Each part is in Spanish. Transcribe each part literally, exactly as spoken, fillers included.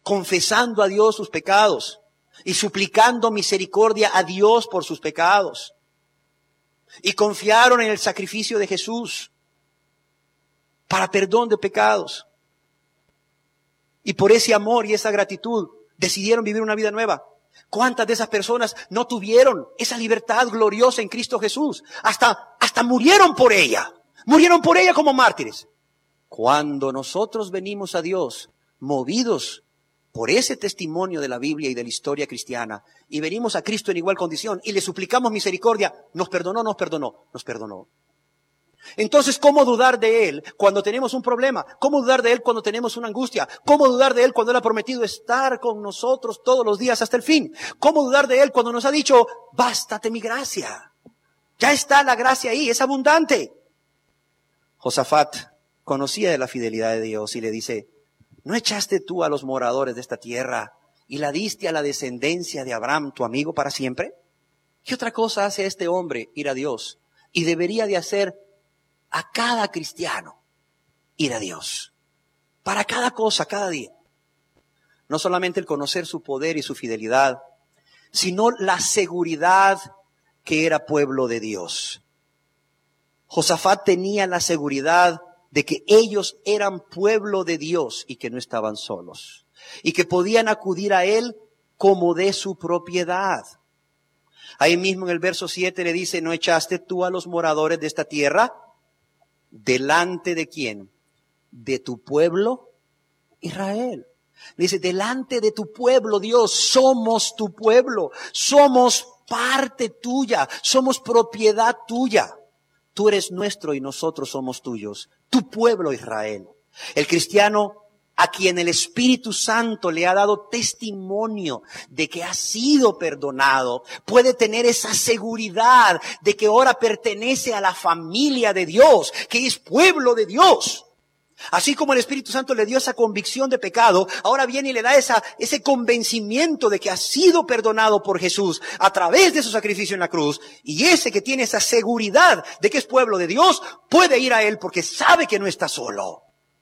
confesando a Dios sus pecados y suplicando misericordia a Dios por sus pecados. Y confiaron en el sacrificio de Jesús para perdón de pecados. Y por ese amor y esa gratitud decidieron vivir una vida nueva. ¿Cuántas de esas personas no tuvieron esa libertad gloriosa en Cristo Jesús? Hasta, hasta murieron por ella. Murieron por ella como mártires. Cuando nosotros venimos a Dios, movidos por ese testimonio de la Biblia y de la historia cristiana, y venimos a Cristo en igual condición, y le suplicamos misericordia, nos perdonó, nos perdonó, nos perdonó. Entonces, ¿cómo dudar de Él cuando tenemos un problema? ¿Cómo dudar de Él cuando tenemos una angustia? ¿Cómo dudar de Él cuando Él ha prometido estar con nosotros todos los días hasta el fin? ¿Cómo dudar de Él cuando nos ha dicho, bástate mi gracia? Ya está la gracia ahí, es abundante. Josafat conocía de la fidelidad de Dios y le dice, ¿no echaste tú a los moradores de esta tierra y la diste a la descendencia de Abraham, tu amigo, para siempre? ¿Qué otra cosa hace este hombre ir a Dios? Y debería de hacer a cada cristiano ir a Dios. Para cada cosa, cada día. No solamente el conocer su poder y su fidelidad, sino la seguridad que era pueblo de Dios. Josafat tenía la seguridad de que ellos eran pueblo de Dios y que no estaban solos. Y que podían acudir a Él como de su propiedad. Ahí mismo en el verso siete le dice, ¿no echaste tú a los moradores de esta tierra? ¿Delante de quién? De tu pueblo Israel. Dice, delante de tu pueblo, Dios, somos tu pueblo. Somos parte tuya. Somos propiedad tuya. Tú eres nuestro y nosotros somos tuyos. Tu pueblo Israel. El cristiano a quien el Espíritu Santo le ha dado testimonio de que ha sido perdonado, puede tener esa seguridad de que ahora pertenece a la familia de Dios, que es pueblo de Dios. Así como el Espíritu Santo le dio esa convicción de pecado, ahora viene y le da esa, ese convencimiento de que ha sido perdonado por Jesús a través de su sacrificio en la cruz. Y ese que tiene esa seguridad de que es pueblo de Dios, puede ir a Él porque sabe que no está solo.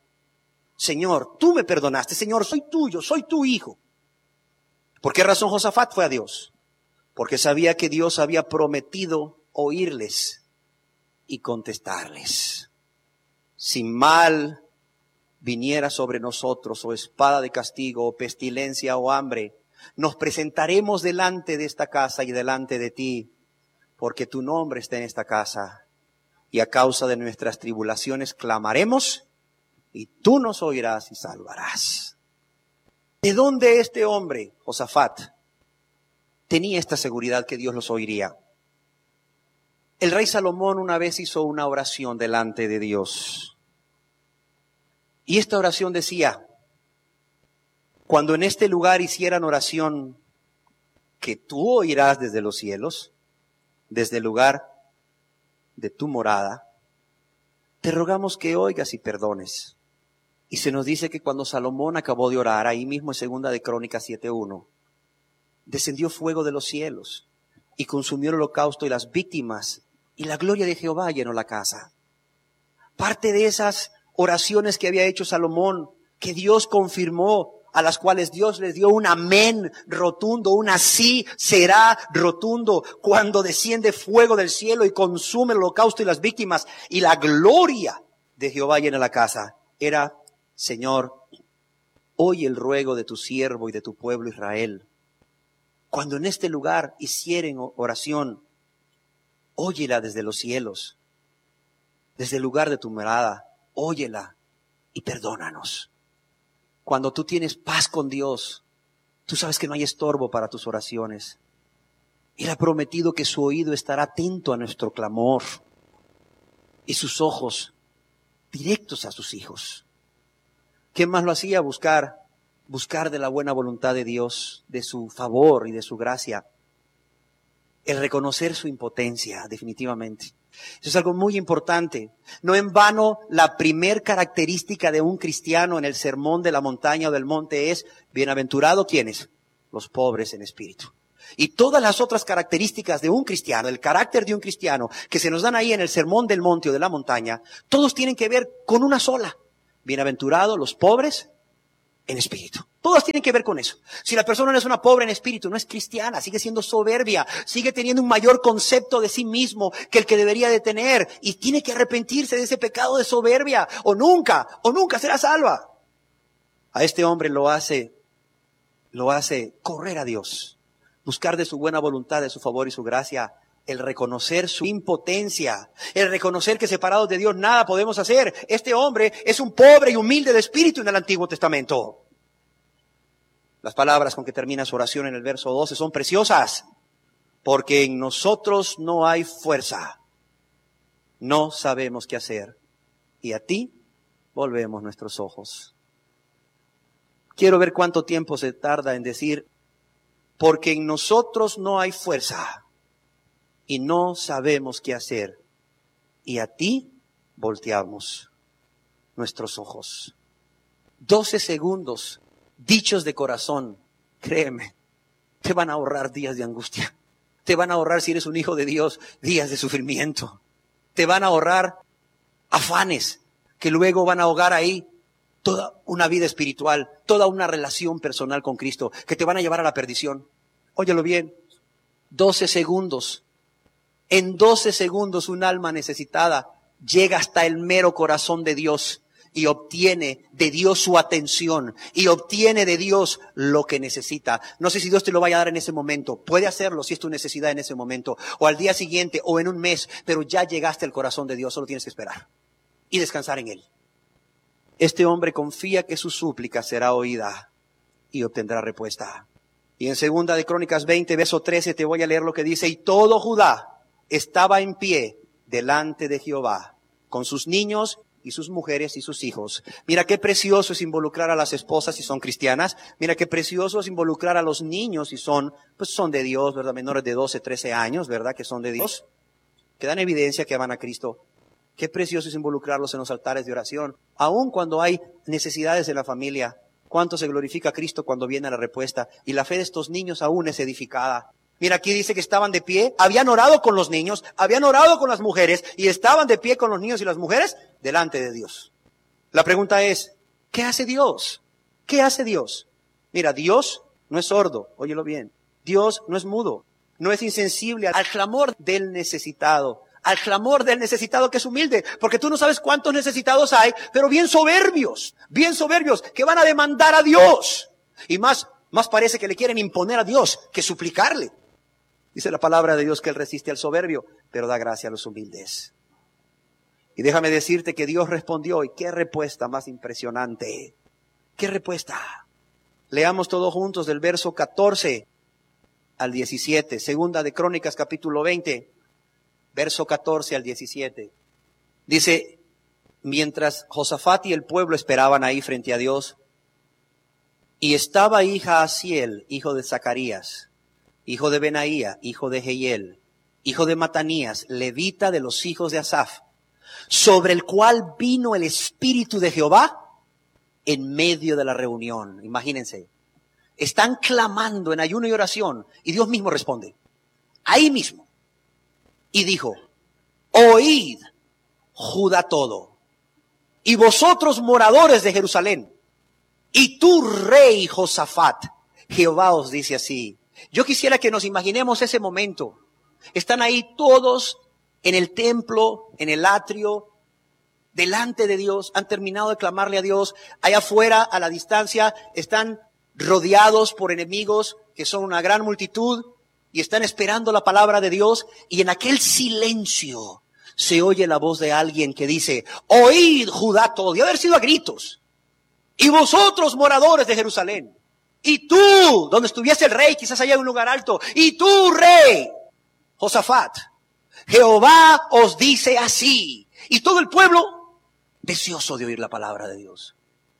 Señor, tú me perdonaste. Señor, soy tuyo, soy tu hijo. ¿Por qué razón Josafat fue a Dios? Porque sabía que Dios había prometido oírles y contestarles. Si mal viniera sobre nosotros, o espada de castigo, o pestilencia, o hambre, nos presentaremos delante de esta casa y delante de ti, porque tu nombre está en esta casa. Y a causa de nuestras tribulaciones clamaremos, y tú nos oirás y salvarás. ¿De dónde este hombre, Josafat, tenía esta seguridad que Dios los oiría? El rey Salomón una vez hizo una oración delante de Dios. Y esta oración decía, cuando en este lugar hicieran oración, que tú oirás desde los cielos, desde el lugar de tu morada, te rogamos que oigas y perdones. Y se nos dice que cuando Salomón acabó de orar, ahí mismo en segunda de Crónicas siete uno, descendió fuego de los cielos y consumió el holocausto y las víctimas, y la gloria de Jehová llenó la casa. Parte de esas oraciones que había hecho Salomón, que Dios confirmó, a las cuales Dios les dio un amén rotundo, un así será rotundo, cuando desciende fuego del cielo y consume el holocausto y las víctimas, y la gloria de Jehová llena la casa, era, Señor, oye el ruego de tu siervo y de tu pueblo Israel. Cuando en este lugar hicieren oración, óyela desde los cielos, desde el lugar de tu morada, óyela y perdónanos. Cuando tú tienes paz con Dios, tú sabes que no hay estorbo para tus oraciones. Él ha prometido que su oído estará atento a nuestro clamor y sus ojos directos a sus hijos. ¿Quién más lo hacía? Buscar, buscar de la buena voluntad de Dios, de su favor y de su gracia. El reconocer su impotencia, definitivamente. Eso es algo muy importante. No en vano, la primer característica de un cristiano en el sermón de la montaña o del monte es, bienaventurado, ¿quiénes? Los pobres en espíritu. Y todas las otras características de un cristiano, el carácter de un cristiano, que se nos dan ahí en el sermón del monte o de la montaña, todos tienen que ver con una sola. Bienaventurados los pobres en espíritu. Todas tienen que ver con eso. Si la persona no es una pobre en espíritu, no es cristiana, sigue siendo soberbia, sigue teniendo un mayor concepto de sí mismo que el que debería de tener y tiene que arrepentirse de ese pecado de soberbia o nunca, o nunca será salva. A este hombre lo hace, lo hace correr a Dios, buscar de su buena voluntad, de su favor y su gracia, el reconocer su impotencia, el reconocer que separados de Dios nada podemos hacer. Este hombre es un pobre y humilde de espíritu en el Antiguo Testamento. Las palabras con que termina su oración en el verso doce son preciosas. Porque en nosotros no hay fuerza. No sabemos qué hacer. Y a ti volvemos nuestros ojos. Quiero ver cuánto tiempo se tarda en decir, porque en nosotros no hay fuerza. Y no sabemos qué hacer. Y a ti volteamos nuestros ojos. Doce segundos. Dichos de corazón, créeme, te van a ahorrar días de angustia. Te van a ahorrar, si eres un hijo de Dios, días de sufrimiento. Te van a ahorrar afanes que luego van a ahogar ahí toda una vida espiritual, toda una relación personal con Cristo, que te van a llevar a la perdición. Óyelo bien, doce segundos. En doce segundos un alma necesitada llega hasta el mero corazón de Dios. Y obtiene de Dios su atención. Y obtiene de Dios lo que necesita. No sé si Dios te lo vaya a dar en ese momento. Puede hacerlo si es tu necesidad en ese momento. O al día siguiente o en un mes. Pero ya llegaste al corazón de Dios. Solo tienes que esperar. Y descansar en Él. Este hombre confía que su súplica será oída. Y obtendrá respuesta. Y en segunda de Crónicas veinte, verso trece, te voy a leer lo que dice. Y todo Judá estaba en pie delante de Jehová. Con sus niños y sus mujeres y sus hijos. Mira qué precioso es involucrar a las esposas si son cristianas. Mira qué precioso es involucrar a los niños si son, pues son de Dios, ¿verdad? Menores de doce, trece años, ¿verdad? Que son de Dios. Que dan evidencia que aman a Cristo. Qué precioso es involucrarlos en los altares de oración. Aun cuando hay necesidades en la familia. Cuánto se glorifica a Cristo cuando viene la respuesta. Y la fe de estos niños aún es edificada. Mira, aquí dice que estaban de pie, habían orado con los niños, habían orado con las mujeres y estaban de pie con los niños y las mujeres delante de Dios. La pregunta es, ¿qué hace Dios? ¿Qué hace Dios? Mira, Dios no es sordo, óyelo bien. Dios no es mudo, no es insensible al clamor del necesitado, al clamor del necesitado que es humilde, porque tú no sabes cuántos necesitados hay, pero bien soberbios, bien soberbios, que van a demandar a Dios. Y más, más parece que le quieren imponer a Dios que suplicarle. Dice la palabra de Dios que Él resiste al soberbio, pero da gracia a los humildes. Y déjame decirte que Dios respondió, y qué respuesta más impresionante. ¿Qué respuesta? Leamos todos juntos del verso catorce al diecisiete. Segunda de Crónicas, capítulo veinte, verso catorce al diecisiete. Dice, mientras Josafat y el pueblo esperaban ahí frente a Dios, y estaba ahí Jaasiel, hijo de Zacarías, hijo de Benaía, hijo de Jehiel, hijo de Matanías, levita de los hijos de Asaf, sobre el cual vino el Espíritu de Jehová en medio de la reunión. Imagínense, están clamando en ayuno y oración y Dios mismo responde, ahí mismo. Y dijo, oíd, Judá todo, y vosotros moradores de Jerusalén, y tú, rey Josafat, Jehová os dice así. Yo quisiera que nos imaginemos ese momento. Están ahí todos en el templo, en el atrio, delante de Dios. Han terminado de clamarle a Dios. Allá afuera, a la distancia, están rodeados por enemigos que son una gran multitud y están esperando la palabra de Dios. Y en aquel silencio se oye la voz de alguien que dice, oíd, Judá todo. Y haber sido a gritos. Y vosotros, moradores de Jerusalén. Y tú, donde estuviese el rey, quizás allá en un lugar alto. Y tú, rey, Josafat, Jehová os dice así. Y todo el pueblo, deseoso de oír la palabra de Dios.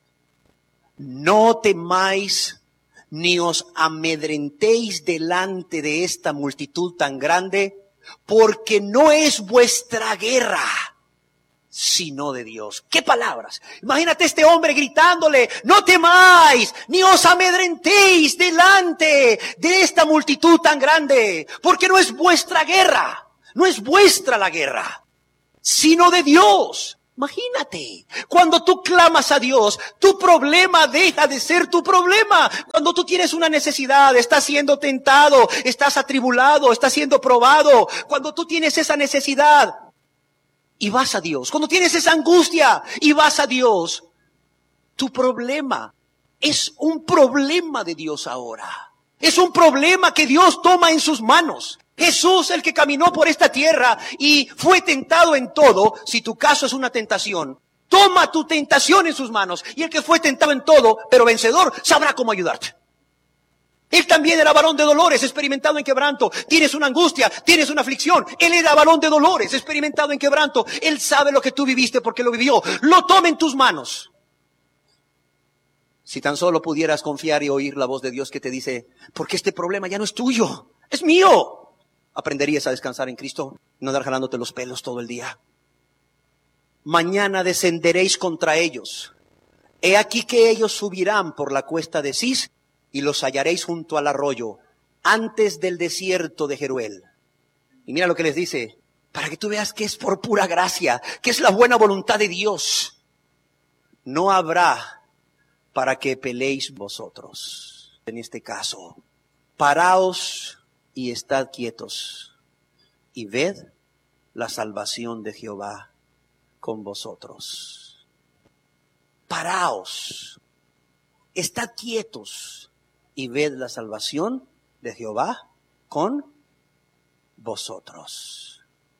No temáis ni os amedrentéis delante de esta multitud tan grande, porque no es vuestra guerra, sino de Dios. ¿Qué palabras? Imagínate este hombre gritándole, no temáis, ni os amedrentéis delante de esta multitud tan grande, porque no es vuestra guerra, no es vuestra la guerra, sino de Dios. Imagínate, cuando tú clamas a Dios, tu problema deja de ser tu problema. Cuando tú tienes una necesidad, estás siendo tentado, estás atribulado, estás siendo probado. Cuando tú tienes esa necesidad y vas a Dios, cuando tienes esa angustia y vas a Dios, tu problema es un problema de Dios ahora. Es un problema que Dios toma en sus manos. Jesús, el que caminó por esta tierra y fue tentado en todo, si tu caso es una tentación, toma tu tentación en sus manos. Y el que fue tentado en todo, pero vencedor, sabrá cómo ayudarte. Él también era varón de dolores, experimentado en quebranto. Tienes una angustia, tienes una aflicción. Él era varón de dolores, experimentado en quebranto. Él sabe lo que tú viviste porque lo vivió. Lo toma en tus manos. Si tan solo pudieras confiar y oír la voz de Dios que te dice, porque este problema ya no es tuyo, es mío. Aprenderías a descansar en Cristo, no andar jalándote los pelos todo el día. Mañana descenderéis contra ellos. He aquí que ellos subirán por la cuesta de Cis y los hallaréis junto al arroyo, antes del desierto de Jeruel. Y mira lo que les dice, para que tú veas que es por pura gracia, que es la buena voluntad de Dios. No habrá para que peleéis vosotros. En este caso, paraos y estad quietos, y ved la salvación de Jehová con vosotros. Paraos, estad quietos, y ved la salvación de Jehová con vosotros.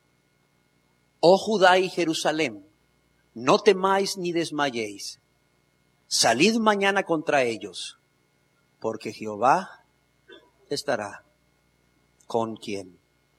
Oh Judá y Jerusalén, no temáis ni desmayéis. Salid mañana contra ellos, porque Jehová estará ¿con quién?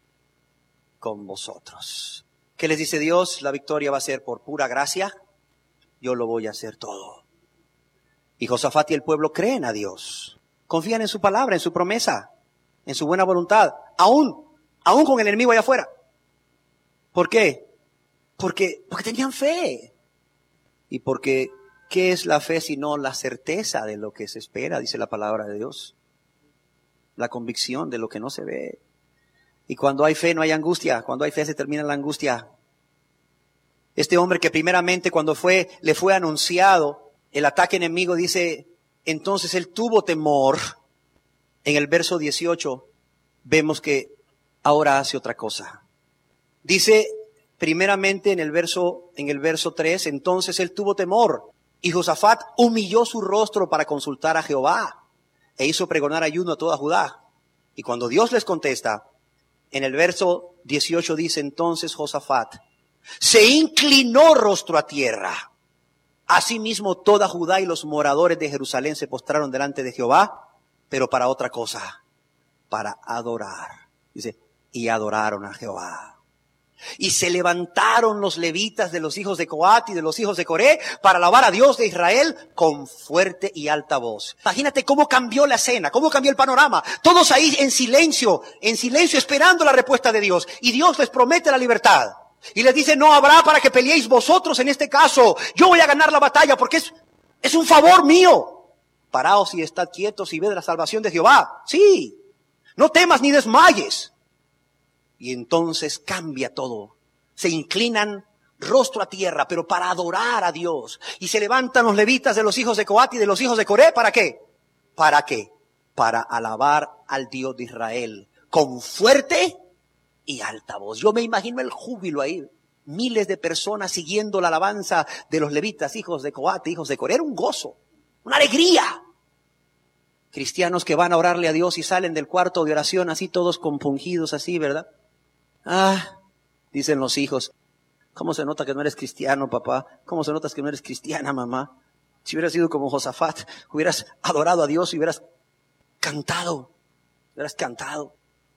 Con vosotros. ¿Qué les dice Dios? La victoria va a ser por pura gracia. Yo lo voy a hacer todo. Y Josafat y el pueblo creen a Dios. Confían en su palabra, en su promesa, en su buena voluntad. Aún, aún con el enemigo allá afuera. ¿Por qué? Porque, porque tenían fe. Y porque, ¿qué es la fe sino la certeza de lo que se espera? Dice la palabra de Dios. La convicción de lo que no se ve. Y cuando hay fe no hay angustia. Cuando hay fe se termina la angustia. Este hombre que primeramente cuando fue, le fue anunciado el ataque enemigo, dice, entonces él tuvo temor. En el verso dieciocho vemos que ahora hace otra cosa. Dice primeramente en el verso, en el verso tres, entonces él tuvo temor. Y Josafat humilló su rostro para consultar a Jehová. E hizo pregonar ayuno a toda Judá. Y cuando Dios les contesta, en el verso dieciocho dice, entonces Josafat se inclinó rostro a tierra. Asimismo toda Judá y los moradores de Jerusalén se postraron delante de Jehová, pero para otra cosa, para adorar. Dice, y adoraron a Jehová. Y se levantaron los levitas de los hijos de Coat y de los hijos de Coré para alabar a Dios de Israel con fuerte y alta voz. Imagínate cómo cambió la escena, cómo cambió el panorama. Todos ahí en silencio, en silencio esperando la respuesta de Dios. Y Dios les promete la libertad. Y les dice, no habrá para que peleéis vosotros en este caso. Yo voy a ganar la batalla porque es, es un favor mío. Paraos y estad quietos y ved la salvación de Jehová. Sí, no temas ni desmayes. Y entonces cambia todo. Se inclinan rostro a tierra, pero para adorar a Dios. Y se levantan los levitas de los hijos de Coat y de los hijos de Coré. ¿Para qué? ¿Para qué? Para alabar al Dios de Israel con fuerte y alta voz. Yo me imagino el júbilo ahí. Miles de personas siguiendo la alabanza de los levitas, hijos de Coat, hijos de Coré. Era un gozo, una alegría. Cristianos que van a orarle a Dios y salen del cuarto de oración así todos compungidos así, ¿verdad? Ah, dicen los hijos, ¿cómo se nota que no eres cristiano, papá? ¿Cómo se nota que no eres cristiana, mamá? Si hubieras sido como Josafat, hubieras adorado a Dios y hubieras cantado, hubieras cantado.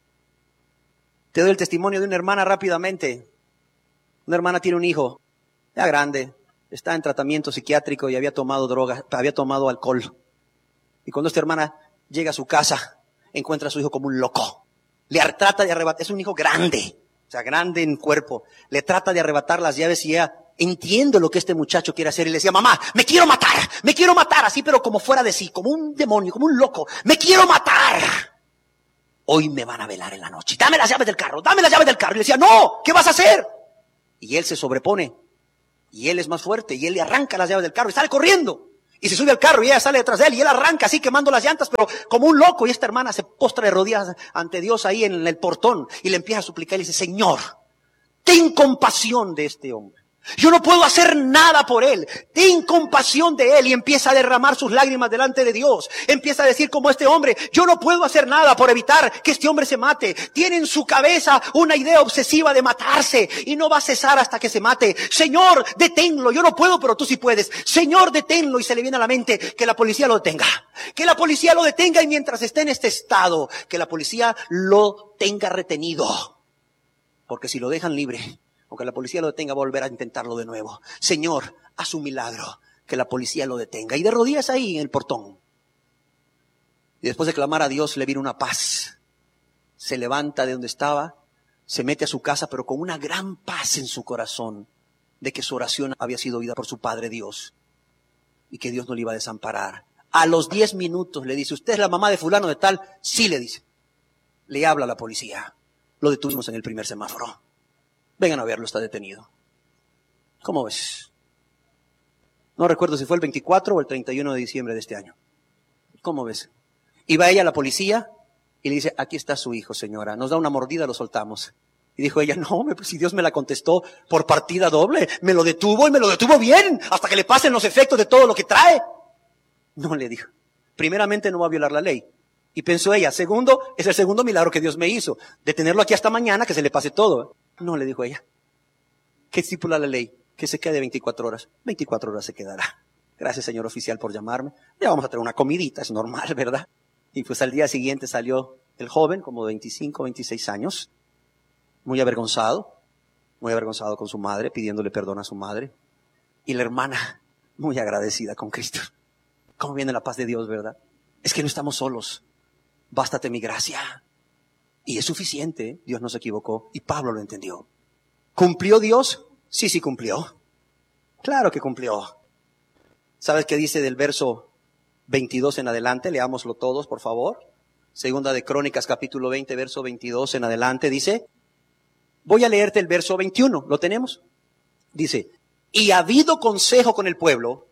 Te doy el testimonio de una hermana rápidamente. Una hermana tiene un hijo, ya grande, está en tratamiento psiquiátrico y había tomado drogas, había tomado alcohol. Y cuando esta hermana llega a su casa, encuentra a su hijo como un loco. Le trata de arrebatar, es un hijo grande, o sea, grande en cuerpo. Le trata de arrebatar las llaves y ella entiende lo que este muchacho quiere hacer. Y le decía, mamá, me quiero matar, me quiero matar, así pero como fuera de sí, como un demonio, como un loco. Me quiero matar. Hoy me van a velar en la noche. Dame las llaves del carro, dame las llaves del carro. Y le decía, no, ¿qué vas a hacer? Y él se sobrepone Y él es más fuerte y él le arranca las llaves del carro y sale corriendo. Y se sube al carro y ella sale detrás de él y él arranca así quemando las llantas, pero como un loco. Y esta hermana se postra de rodillas ante Dios ahí en el portón y le empieza a suplicar y le dice: Señor, ten compasión de este hombre. Yo no puedo hacer nada por él. Ten compasión de él. Y empieza a derramar sus lágrimas delante de Dios. Empieza a decir como este hombre: yo no puedo hacer nada por evitar que este hombre se mate. Tiene en su cabeza una idea obsesiva de matarse y no va a cesar hasta que se mate. Señor, deténlo. Yo no puedo, pero tú sí puedes. Señor, deténlo. Y se le viene a la mente que la policía lo detenga. Que la policía lo detenga y mientras esté en este estado, que la policía lo tenga retenido. Porque si lo dejan libre, aunque la policía lo detenga, va a volver a intentarlo de nuevo. Señor, haz un milagro, que la policía lo detenga. Y de rodillas ahí en el portón. Y después de clamar a Dios, le vino una paz. Se levanta de donde estaba, se mete a su casa, pero con una gran paz en su corazón, de que su oración había sido oída por su Padre Dios. Y que Dios no le iba a desamparar. A los diez minutos le dice: ¿usted es la mamá de fulano de tal? Sí, le dice. Le habla a la policía. Lo detuvimos en el primer semáforo. Vengan a verlo, está detenido. ¿Cómo ves? No recuerdo si fue el veinticuatro o el treinta y uno de diciembre de este año. ¿Cómo ves? Y va ella a la policía y le dice: aquí está su hijo, señora. Nos da una mordida, lo soltamos. Y dijo ella: no, pues si Dios me la contestó por partida doble. Me lo detuvo y me lo detuvo bien, hasta que le pasen los efectos de todo lo que trae. No, le dijo. Primeramente, no va a violar la ley. Y pensó ella: segundo, es el segundo milagro que Dios me hizo. Detenerlo aquí hasta mañana, que se le pase todo. No, le dijo ella. ¿Qué estipula la ley? Que se quede veinticuatro horas. veinticuatro horas se quedará. Gracias, señor oficial, por llamarme. Ya vamos a traer una comidita, es normal, ¿verdad? Y pues al día siguiente salió el joven, como de veinticinco, veintiséis años, muy avergonzado, muy avergonzado con su madre, pidiéndole perdón a su madre. Y la hermana, muy agradecida con Cristo. ¿Cómo viene la paz de Dios, verdad? Es que no estamos solos. Bástate mi gracia. Y es suficiente, Dios no se equivocó, y Pablo lo entendió. ¿Cumplió Dios? Sí, sí cumplió. Claro que cumplió. ¿Sabes qué dice del verso veintidós en adelante? Leámoslo todos, por favor. Segunda de Crónicas, capítulo veinte, verso veintidós en adelante, dice. Voy a leerte el verso veintiuno, ¿lo tenemos? Dice: y habido consejo con el pueblo,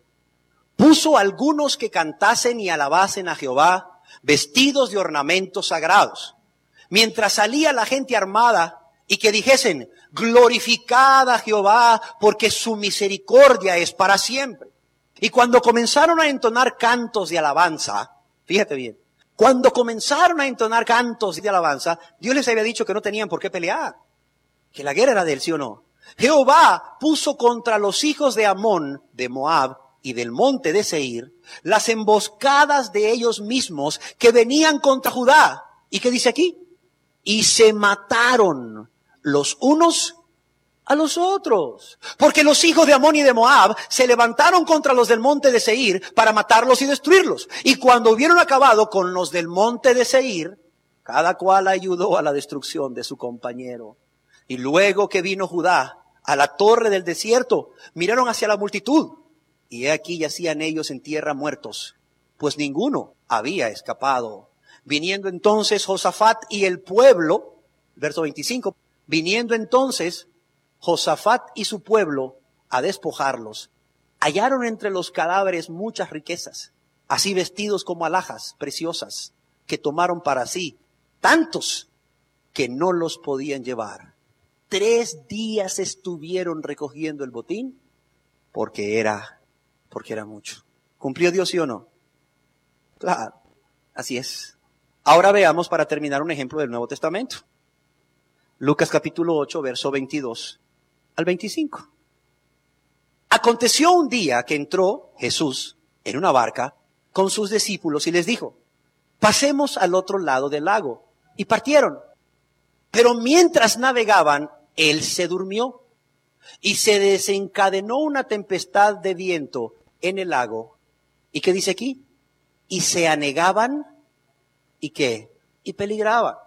puso algunos que cantasen y alabasen a Jehová, vestidos de ornamentos sagrados. Mientras salía la gente armada, y que dijesen: glorificad a Jehová, porque su misericordia es para siempre. Y cuando comenzaron a entonar cantos de alabanza, fíjate bien, cuando comenzaron a entonar cantos de alabanza, Dios les había dicho que no tenían por qué pelear, que la guerra era de él, ¿sí o no? Jehová puso contra los hijos de Amón, de Moab y del monte de Seir, las emboscadas de ellos mismos que venían contra Judá. ¿Y qué dice aquí? Y se mataron los unos a los otros. Porque los hijos de Amón y de Moab se levantaron contra los del monte de Seir para matarlos y destruirlos. Y cuando hubieron acabado con los del monte de Seir, cada cual ayudó a la destrucción de su compañero. Y luego que vino Judá a la torre del desierto, miraron hacia la multitud. Y he aquí yacían ellos en tierra muertos, pues ninguno había escapado. Viniendo entonces Josafat y el pueblo, verso veinticinco, viniendo entonces Josafat y su pueblo a despojarlos, hallaron entre los cadáveres muchas riquezas, así vestidos como alhajas preciosas, que tomaron para sí tantos que no los podían llevar. Tres días estuvieron recogiendo el botín porque era, porque era mucho. ¿Cumplió Dios, sí o no? Claro, así es. Ahora veamos, para terminar, un ejemplo del Nuevo Testamento. Lucas capítulo ocho, verso veintidós al veinticinco. Aconteció un día que entró Jesús en una barca con sus discípulos y les dijo: pasemos al otro lado del lago. Y partieron. Pero mientras navegaban, él se durmió y se desencadenó una tempestad de viento en el lago. ¿Y qué dice aquí? Y se anegaban. ¿Y qué? Y peligraba.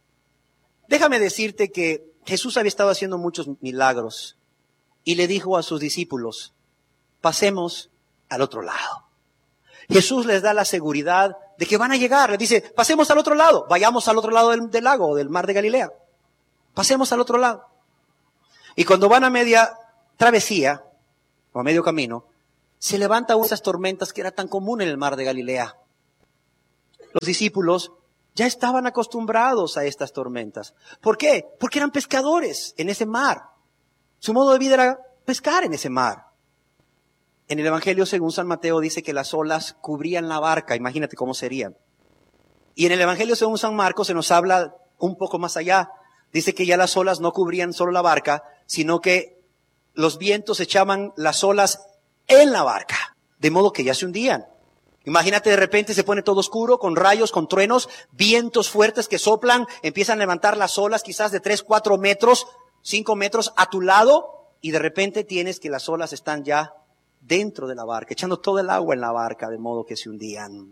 Déjame decirte que Jesús había estado haciendo muchos milagros y le dijo a sus discípulos: pasemos al otro lado. Jesús les da la seguridad de que van a llegar. Les dice: pasemos al otro lado, vayamos al otro lado del, del lago o del mar de Galilea. Pasemos al otro lado. Y cuando van a media travesía, o a medio camino, se levanta una de esas tormentas que era tan común en el mar de Galilea. Los discípulos ya estaban acostumbrados a estas tormentas. ¿Por qué? Porque eran pescadores en ese mar. Su modo de vida era pescar en ese mar. En el Evangelio según San Mateo dice que las olas cubrían la barca. Imagínate cómo serían. Y en el Evangelio según San Marcos se nos habla un poco más allá. Dice que ya las olas no cubrían solo la barca, sino que los vientos echaban las olas en la barca, de modo que ya se hundían. Imagínate, de repente se pone todo oscuro, con rayos, con truenos, vientos fuertes que soplan, empiezan a levantar las olas quizás de tres, cuatro metros, cinco metros a tu lado, y de repente tienes que las olas están ya dentro de la barca, echando todo el agua en la barca, de modo que se hundían.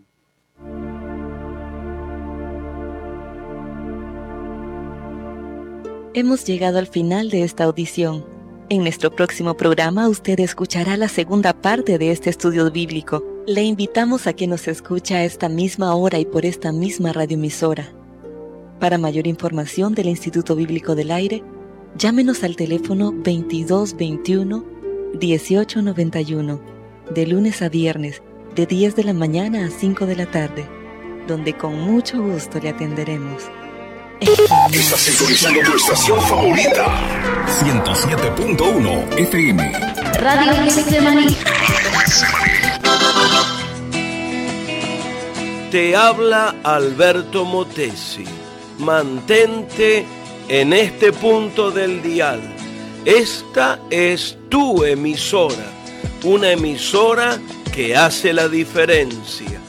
Hemos llegado al final de esta audición. En nuestro próximo programa usted escuchará la segunda parte de este estudio bíblico. Le invitamos a que nos escuche a esta misma hora y por esta misma radioemisora. Para mayor información del Instituto Bíblico del Aire, llámenos al teléfono veintidós veintiuno, dieciocho noventa y uno, de lunes a viernes, de diez de la mañana a cinco de la tarde, donde con mucho gusto le atenderemos. Estás sintonizando tu estación favorita. ciento siete punto uno F M. Radio Getsemaní. Te habla Alberto Motesi. Mantente en este punto del dial. Esta es tu emisora. Una emisora que hace la diferencia.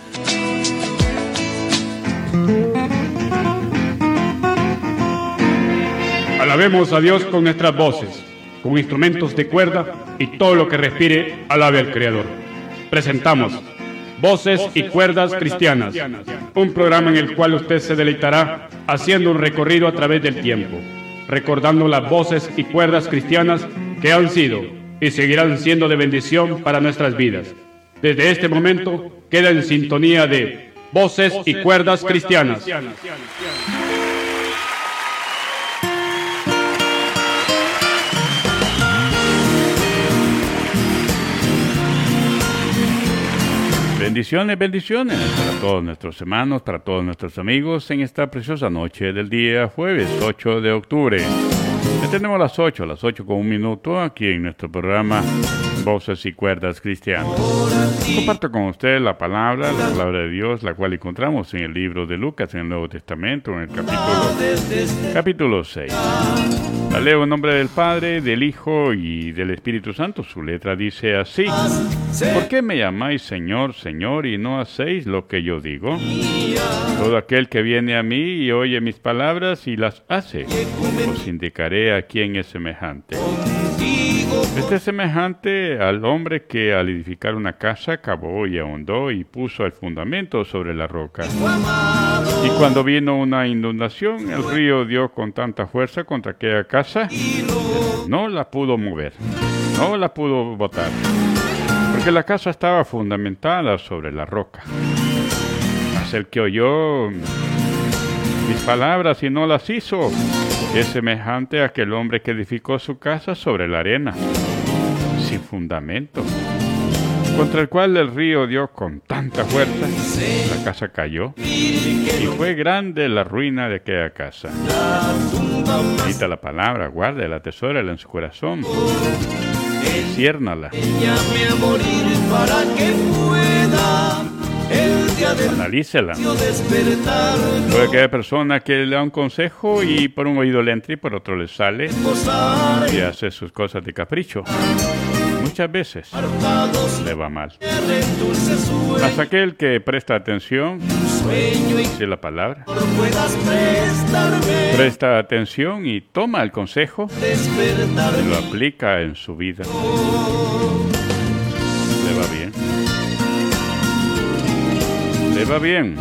Alabemos a Dios con nuestras voces, con instrumentos de cuerda y todo lo que respire, alabe al Creador. Presentamos Voces y Cuerdas Cristianas, un programa en el cual usted se deleitará haciendo un recorrido a través del tiempo, recordando las voces y cuerdas cristianas que han sido y seguirán siendo de bendición para nuestras vidas. Desde este momento queda en sintonía de Voces y Cuerdas Cristianas. Bendiciones, bendiciones para todos nuestros hermanos, para todos nuestros amigos en esta preciosa noche del día jueves ocho de octubre. Ya tenemos las ocho, las ocho con un minuto aquí en nuestro programa Voces y Cuerdas Cristianas. Comparto con usted la palabra, la palabra de Dios, la cual encontramos en el libro de Lucas, en el Nuevo Testamento, en el capítulo, capítulo seis. La leo en nombre del Padre, del Hijo y del Espíritu Santo. Su letra dice así: ¿por qué me llamáis Señor, Señor, y no hacéis lo que yo digo? Todo aquel que viene a mí y oye mis palabras y las hace, os indicaré a quién es semejante. Este es semejante al hombre que al edificar una casa cavó y ahondó y puso el fundamento sobre la roca. Y cuando vino una inundación, el río dio con tanta fuerza contra aquella casa, no la pudo mover, no la pudo botar, porque la casa estaba fundamentada sobre la roca. Mas el que oyó mis palabras y no las hizo es semejante a aquel hombre que edificó su casa sobre la arena, sin fundamento, contra el cual el río dio con tanta fuerza, la casa cayó, y fue grande la ruina de aquella casa. Medita la palabra, guárdela, atesórala en su corazón, ciérnala. Analícela. Puede que haya persona que le da un consejo y por un oído le entra y por otro le sale y hace sus cosas de capricho. Muchas veces le va mal. Mas aquel que presta atención, dice la palabra, presta atención y toma el consejo y lo aplica en su vida, le va bien. Le va bien.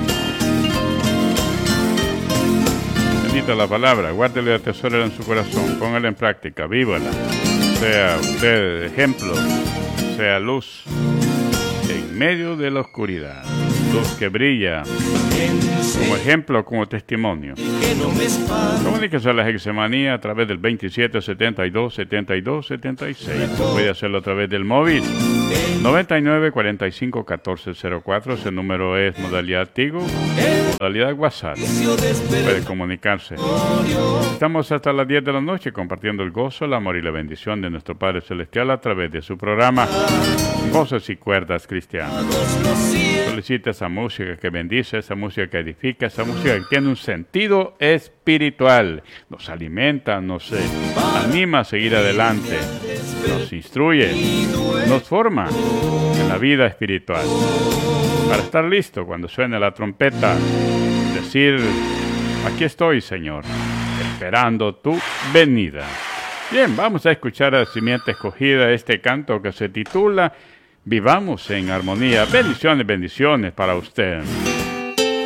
Bendita la palabra, guárdele y atesórela en su corazón, póngala en práctica, vívala. Sea usted ejemplo, sea luz en medio de la oscuridad. luz que brilla, como ejemplo, como testimonio. Comuníquese a la Gexemanía a través del veintisiete setenta y dos, setenta y dos, setenta y seis. Puede hacerlo a través del móvil noventa y nueve, cuarenta y cinco, catorce cero cuatro. Ese número es modalidad Tigo, modalidad WhatsApp. Puede comunicarse. Estamos hasta las diez de la noche compartiendo el gozo, el amor y la bendición de nuestro Padre Celestial a través de su programa Voces y Cuerdas Cristianas. Solicita esa música que bendice, esa música que edifica, esa música que tiene un sentido espiritual. Nos alimenta, nos eh, anima a seguir adelante, nos instruye, nos forma en la vida espiritual. Para estar listo cuando suene la trompeta, decir, aquí estoy, Señor, esperando tu venida. Bien, vamos a escuchar a Simiente Escogida este canto que se titula Vivamos en Armonía. Bendiciones, bendiciones para usted.